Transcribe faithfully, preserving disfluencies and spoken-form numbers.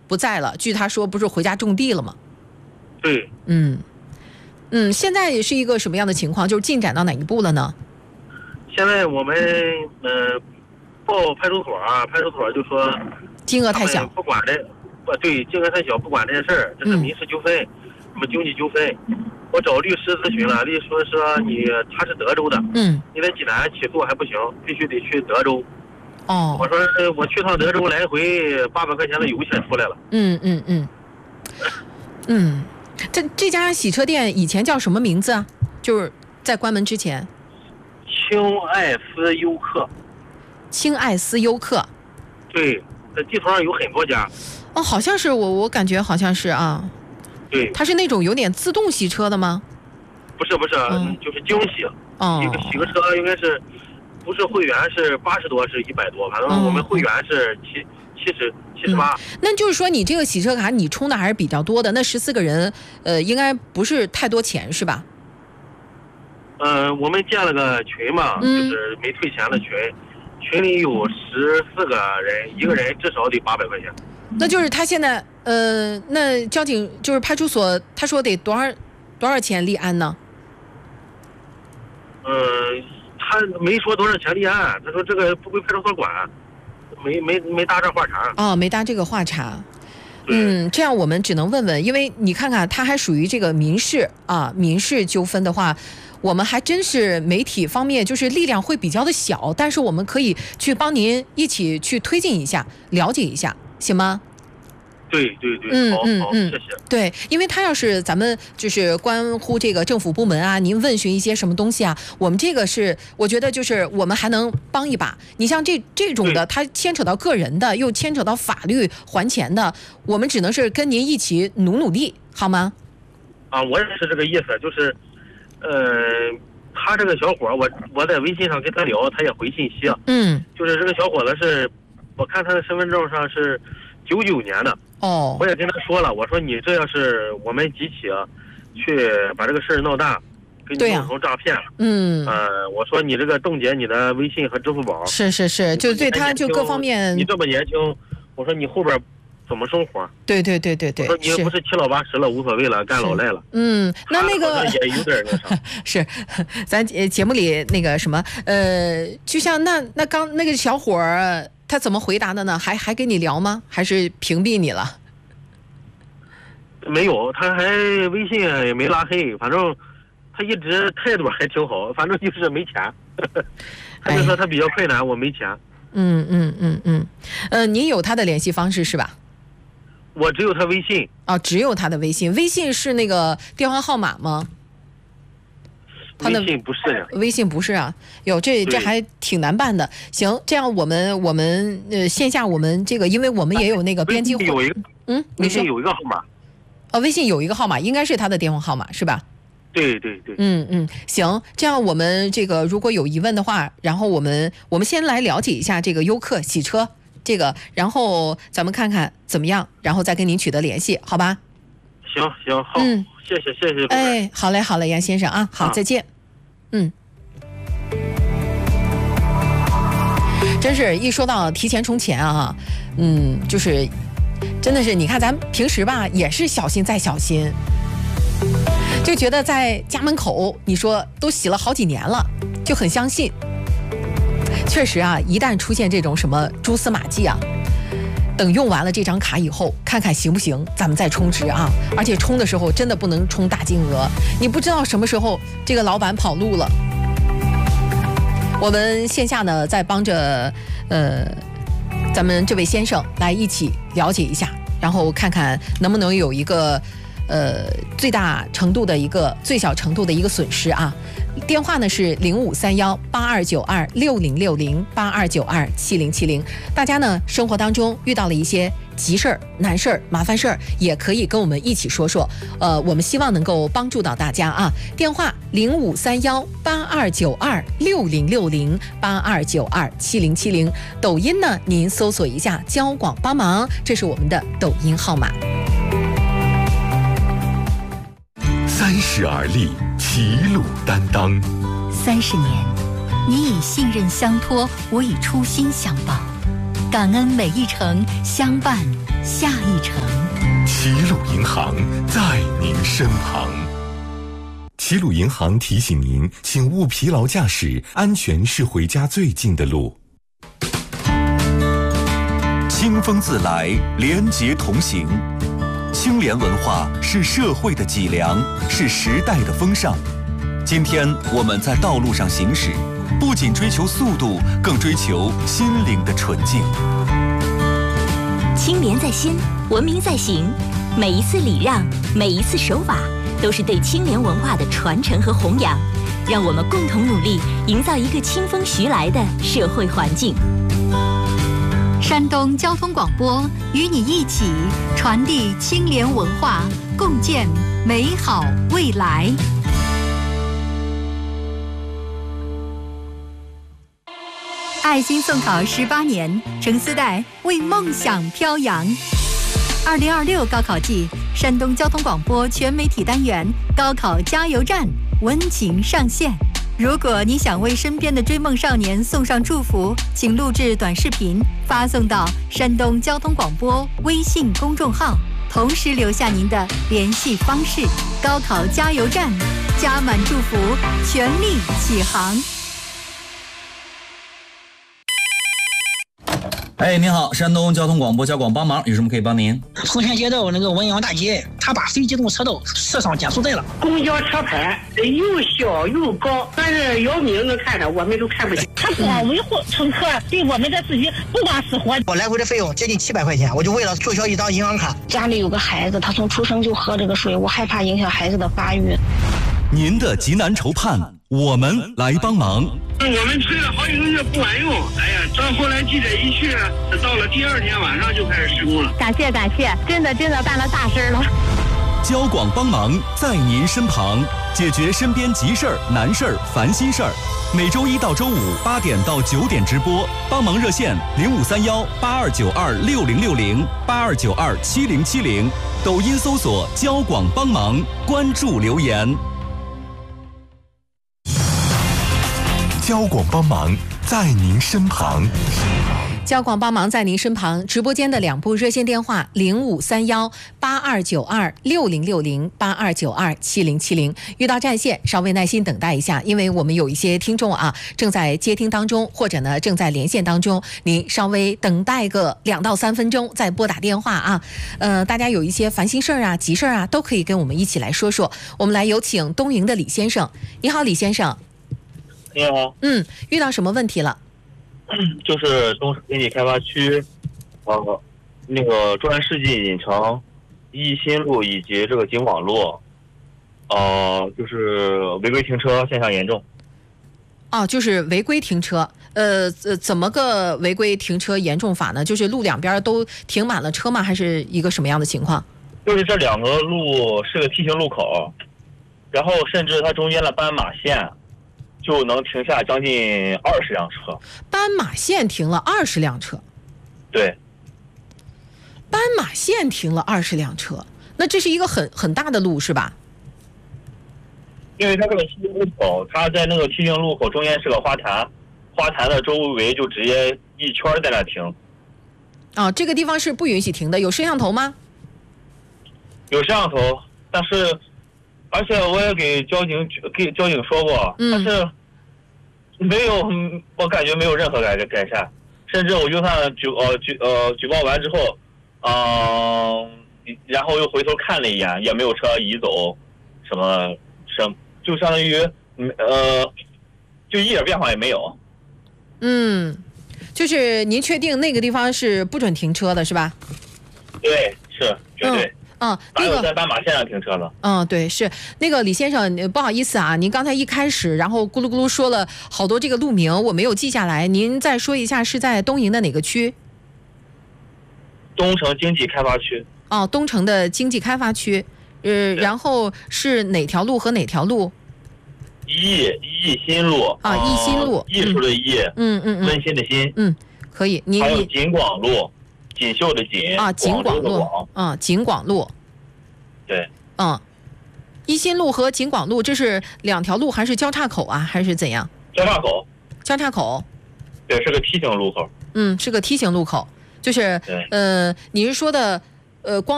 不在了，据他说不是回家种地了吗？ 对， 嗯嗯，现在是一个什么样的情况？就是进展到哪一步了呢？ 现在我们呃报派出所啊，派出所就说金额太小， 不管这，不对，金额太小，不管这件事儿，这是民事纠纷，什么经济纠纷。我找律师咨询了，律师说你他是德州的， 嗯， 你在济南起诉还不行，必须得去德州。 哦， 我说我去趟德州来回八百块钱的油钱出来了。 嗯嗯嗯嗯，这这家洗车店以前叫什么名字啊？就是在关门之前。 青艾斯优客。 青艾斯优客。 对，在地图上有很多家。 哦，好像是我我感觉好像是啊。 对。 它是那种有点自动洗车的吗？ 不是不是，嗯、就是精洗。 哦。 一个洗个车应该是。不是会员是八十多，是一百多，反正我们会员是七七十七十八。 那就是说，你这个洗车卡你充的还是比较多的，那十四个人，呃，应该不是太多钱是吧？ 呃，我们建了个群嘛，嗯、就是没退钱的群，群里有十四个人，一个人至少得八百块钱。 那就是他现在，呃，那交警就是派出所，他说得多少多少钱立案呢？ 嗯、呃。他没说多少钱立案，他说这个不归派出所管，没没没搭这话茬。 哦，没搭这个话茬。嗯，这样我们只能问问，因为你看看，他还属于这个民事啊，民事纠纷的话，我们还真是媒体方面就是力量会比较的小，但是我们可以去帮您一起去推进一下，了解一下，行吗？ 对对对， 嗯嗯嗯， 谢谢。 对，因为他要是咱们就是关乎这个政府部门啊，您问询一些什么东西啊，我们这个是我觉得就是我们还能帮一把。你像这这种的，它牵扯到个人的，又牵扯到法律还钱的，我们只能是跟您一起努努力，好吗？ 啊，我也是这个意思，就是，呃，他这个小伙，我我在微信上跟他聊，他也回信息， 嗯， 就是这个小伙子是，我看他的身份证上是九九年的。 哦， 我也跟他说了，我说你这要是我们集体去把这个事儿闹大，给你弄成诈骗了， 嗯， 呃，我说你这个冻结你的微信和支付宝， 是是是，就对他就各方面， 你这么年轻，我说你后边怎么生活？ 对对对对对， 我说你不是七老八十了，无所谓了，干老赖了。 嗯，那那个也有点那啥。 是，咱节目里那个什么，呃，就像那那刚那个小伙儿。他怎么回答的呢？还还跟你聊吗？还是屏蔽你了？ 没有，他还微信也没拉黑，反正他一直态度还挺好，反正就是没钱。他就说他比较困难，哎、我没钱。 嗯嗯嗯嗯，呃，您有他的联系方式是吧？ 我只有他微信。 哦，只有他的微信，微信是那个电话号码吗？ 微信不是呀， 微信不是啊，有这这还挺难办的。行，这样我们我们呃线下我们这个，因为我们也有那个编辑会， 有一个嗯， 微信有一个号码， 哦，微信有一个号码，应该是他的电话号码是吧？ 对对对， 嗯嗯，行，这样我们这个如果有疑问的话，然后我们我们先来了解一下这个优客洗车这个，然后咱们看看怎么样，然后再跟您取得联系，好吧？ 行行好，嗯，谢谢谢谢。 哎，好嘞好嘞，杨先生啊，好，啊、再见。嗯，真是一说到提前充钱啊，嗯，就是真的是你看咱平时吧也是小心再小心，就觉得在家门口你说都洗了好几年了，就很相信。确实啊，一旦出现这种什么蛛丝马迹啊，等用完了这张卡以后，看看行不行，咱们再充值啊！而且充的时候真的不能充大金额，你不知道什么时候这个老板跑路了。我们线下呢，在帮着呃咱们这位先生来一起了解一下，然后看看能不能有一个呃最大程度的一个最小程度的一个损失啊。电话呢是零五三幺八二九二六零六零八二九二七零七零。大家呢生活当中遇到了一些急事儿、难事儿、麻烦事儿，也可以跟我们一起说说。呃，我们希望能够帮助到大家啊。电话零五三幺八二九二六零六零八二九二七零七零。抖音呢，您搜索一下“交广帮忙”，这是我们的抖音号码。 三十而立，齐鲁担当。 三十年，你以信任相托，我以初心相报，感恩每一程相伴下一程。 齐鲁银行在您身旁。齐鲁银行提醒您，请勿疲劳驾驶，安全是回家最近的路。 清风自来，廉洁同行。清廉文化是社会的脊梁，是时代的风尚。今天我们在道路上行驶，不仅追求速度，更追求心灵的纯净。 清廉在心，文明在行。每一次礼让，每一次守法，都是对清廉文化的传承和弘扬。让我们共同努力，营造一个清风徐来的社会环境。山东交通广播与你一起传递清廉文化，共建美好未来。爱心送考十八年，程思代为梦想飘扬。二零二六高考季，山东交通广播全媒体单元高考加油站温情上线。如果你想为身边的追梦少年送上祝福，请录制短视频发送到山东交通广播微信公众号，同时留下您的联系方式。高考加油站，加满祝福，全力起航。 哎，您好，山东交通广播交广帮忙，有什么可以帮您？ 丰田街道那个文阳大街，他把非机动车道设上减速带了。 公交车牌又小又高，但是姚明能看着，我们都看不见。 他光维护乘客，对我们的自己不管死活。 我来回的费用接近七百块钱，我就为了注销一张银行卡。 家里有个孩子，他从出生就喝这个水，我害怕影响孩子的发育。 您的急难愁盼，我们来帮忙。 我们催了好几个月不管用，哎呀，这后来记者一去，到了第二天晚上就开始施工了。 感谢感谢，真的真的办了大事了。 交广帮忙在您身旁，解决身边急事儿、难事儿、烦心事儿。每周一到周五八点到九点直播，帮忙热线零五三幺八二九二六零六零八二九二七零七零，抖音搜索交广帮忙，关注留言。 交广帮忙在您身旁。 交广帮忙在您身旁，直播间的两部热线电话零五三幺八二九二六零六零八二九二七零七零。遇到占线，稍微耐心等待一下，因为我们有一些听众啊正在接听当中，或者呢正在连线当中，您稍微等待个两到三分钟再拨打电话啊。呃，大家有一些烦心事儿啊、急事儿啊，都可以跟我们一起来说说。我们来有请东营的李先生。你好，李先生。 你好， 嗯，遇到什么问题了？ 就是东城经济开发区，呃，那个中原世纪影城、一新路以及这个景广路，呃，就是违规停车现象严重。 哦，就是违规停车，呃呃，怎么个违规停车严重法呢？就是路两边都停满了车吗？还是一个什么样的情况？ 就是这两个路是个 T 型路口，然后甚至它中间的斑马线。就能停下将近二十辆车， 斑马线停了二十辆车。 对， 斑马线停了二十辆车，那这是一个很很大的路是吧？ 因为它这个 T 型路口，它在那个 T 型路口中间是个花坛，花坛的周围就直接一圈在那停。 哦，这个地方是不允许停的，有摄像头吗？ 有摄像头，但是。而且我也给交警给交警说过， 嗯、 但是没有，我感觉没有任何改改善，甚至我就算举呃举呃举报完之后，嗯、呃，然后又回头看了一眼，也没有车移走，什么什么，就相当于呃，就一点变化也没有。 嗯，就是您确定那个地方是不准停车的是吧？ 对，是绝对。嗯嗯，那个在斑马线上停车了。 嗯，对，是那个李先生，不好意思啊，您刚才一开始，然后咕噜咕噜说了好多这个路名，我没有记下来，您再说一下是在东营的哪个区？ 东城经济开发区。 哦，东城的经济开发区，呃，然后是哪条路和哪条路？ 义义新路啊，义新路， 艺术的艺， 嗯嗯嗯， 温馨的馨， 嗯，可以。你还有锦广路。锦绣的锦啊，锦广路啊，锦广路， 对， 嗯，一新路和锦广路这是两条路还是交叉口啊，还是怎样？ 交叉口， 交叉口， 对，是个梯形路口。 嗯，是个梯形路口。 就是呃，你是说的呃光。